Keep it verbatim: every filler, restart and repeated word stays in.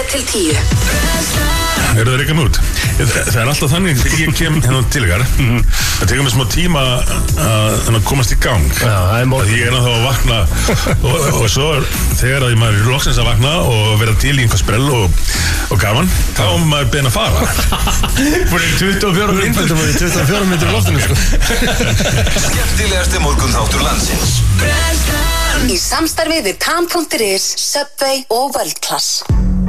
til tíu. Eru það reykjað mig út? Það er alltaf þannig þegar ég kem hérna til ykkar það tekur mig smá tíma að komast í gang. Já, það er mál. Ég er náttúrulega að vakna og, og svo þegar að maður er loksins að vakna og vera til í einhver sprell og, og gaman, þá er maður beðinn að fara. Fyrir tuttugu og fjórar mínútur fyrir tuttugu og fjórar mínútur í loftinu sko. Skemmtilegasti morgunþáttur landsins. Í samstarfi við Tam punktur is, Subway og World Class.